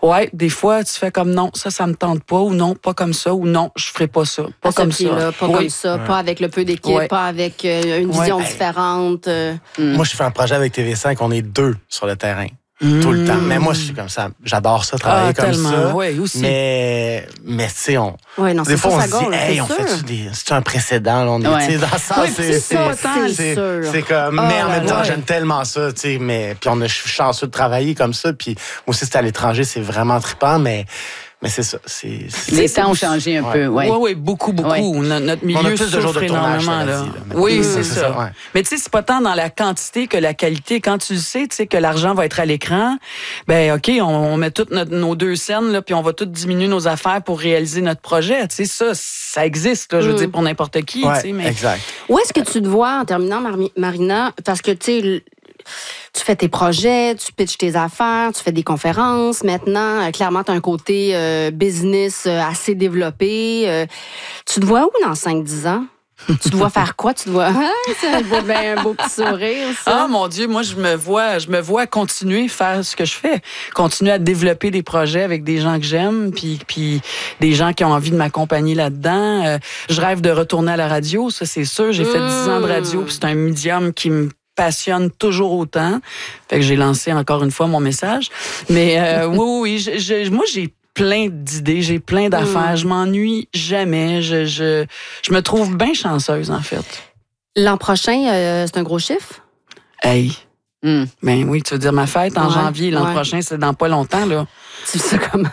Ouais, des fois, tu fais comme non, ça me tente pas, ou non, pas comme ça, ou non, je ferai pas ça. Pas comme ça. Pas comme ça, pas avec le peu d'équipe, pas avec une vision différente. Moi, je fais un projet avec TV5, on est 2 sur le terrain. Tout le temps. Mais moi, je suis comme ça. J'adore ça, travailler comme tellement. ça. Oui, aussi. Mais tu sais, des fois, on se dit, hey, on fait c'est un précédent, là, on est, tu sais, dans ça, c'est comme, mais en même temps, j'aime tellement ça, tu sais, mais, puis je suis chanceux de travailler comme ça, puis moi aussi, c'est à l'étranger, c'est vraiment trippant, mais c'est ça. Les temps ont changé un peu, oui. Oui, beaucoup. Ouais. Notre milieu souffre énormément. Là. Oui, c'est ça. Ouais. Mais tu sais, c'est pas tant dans la quantité que la qualité. Quand tu sais que l'argent va être à l'écran, ben OK, on met toutes nos 2 scènes, là, puis on va toutes diminuer nos affaires pour réaliser notre projet. Tu sais, ça existe, là, je veux dire, pour n'importe qui. Ouais, mais... exact. Où est-ce que tu te vois, en terminant, Marina, parce que, tu sais... Tu fais tes projets, tu pitches tes affaires, tu fais des conférences. Maintenant, clairement, tu as un côté business assez développé. Tu te vois où dans 5-10 ans? Tu te vois faire quoi? Tu te vois... c'est un beau petit sourire, ça. Ah, mon Dieu, moi, je me vois continuer à faire ce que je fais. Continuer à développer des projets avec des gens que j'aime, puis des gens qui ont envie de m'accompagner là-dedans. Je rêve de retourner à la radio, ça, c'est sûr. J'ai fait 10 ans de radio, puis c'est un médium qui me passionne toujours autant. Fait que j'ai lancé encore une fois mon message. Mais oui, moi, j'ai plein d'idées, j'ai plein d'affaires. Je m'ennuie jamais. Je me trouve bien chanceuse, en fait. L'an prochain, c'est un gros chiffre? Hey! Ben oui, tu veux dire ma fête en janvier. L'an prochain, c'est dans pas longtemps, là. Tu sais comment?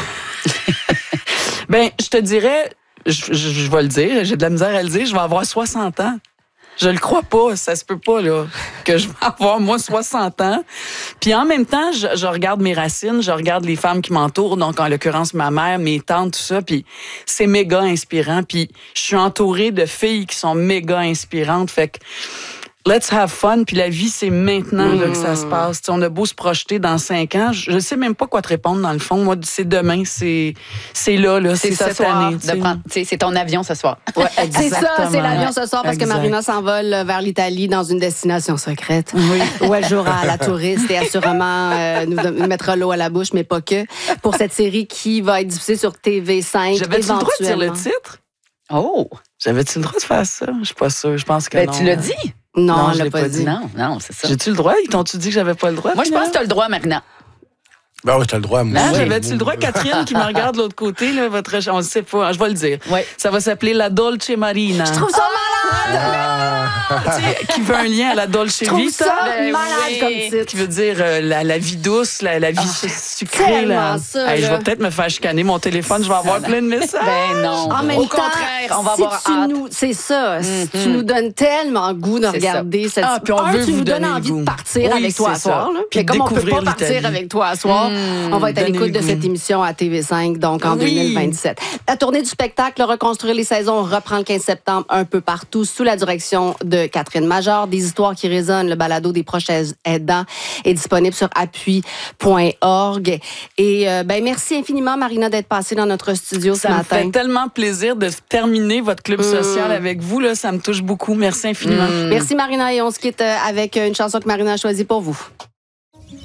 Ben, je te dirais, je vais le dire, j'ai de la misère à le dire, je vais avoir 60 ans. Je le crois pas, ça se peut pas, là, que je vais avoir, moi, 60 ans. Puis en même temps, je regarde mes racines, je regarde les femmes qui m'entourent, donc en l'occurrence ma mère, mes tantes, tout ça, puis c'est méga inspirant. Puis je suis entourée de filles qui sont méga inspirantes, fait que let's have fun, puis la vie, c'est maintenant là, que ça se passe. T'sais, on a beau se projeter dans 5 ans, je sais même pas quoi te répondre dans le fond. Moi, c'est demain, c'est là, c'est cette année. C'est ton avion ce soir. Ouais, c'est ça, c'est l'avion ce soir, parce que Marina s'envole vers l'Italie dans une destination secrète. Oui. Où elle jouera à la touriste et assurément nous mettra l'eau à la bouche, mais pas que, pour cette série qui va être diffusée sur TV5. J'avais-tu le droit de dire le titre? Oh! J'avais-tu le droit de faire ça? Je suis pas sûre, je pense que non. Tu l'as dit? Non, je l'ai pas dit. Non, c'est ça. J'ai-tu le droit? Ils t'ont-tu dit que j'avais pas le droit? Moi, je pense que t'as le droit, Marina. Ben oui, t'as le droit. Moi. J'avais-tu le droit? Catherine qui me regarde de l'autre côté, là, on ne sait pas, je vais le dire. Ouais. Ça va s'appeler La Dolce Marina. Je trouve ça malade! Qui veut un lien à la Dolce Vita. Je trouve ça malade comme titre. Qui veut dire la vie douce, la vie sucrée. Là. Ça, je vais peut-être me faire chicaner mon téléphone, je vais avoir plein de messages. Ben non. Au contraire, on va avoir hâte. C'est ça. Tu nous donnes tellement goût de regarder cette... puis on veut tu vous nous donnes donner envie le de partir avec toi à soir. Puis comme on peut pas l'Italie. partir avec toi à soir, on va être à l'écoute de cette émission à TV5, donc en 2027. La tournée du spectacle Reconstruire les saisons reprend le 15 septembre un peu partout sous la direction de Catherine Major. Des histoires qui résonnent. Le balado des proches aidants est disponible sur appui.org. Et merci infiniment, Marina, d'être passée dans notre studio ce matin. Ça me fait tellement plaisir de terminer votre club social avec vous. Là, ça me touche beaucoup. Merci infiniment. Merci, Marina. Et on se quitte avec une chanson que Marina a choisie pour vous.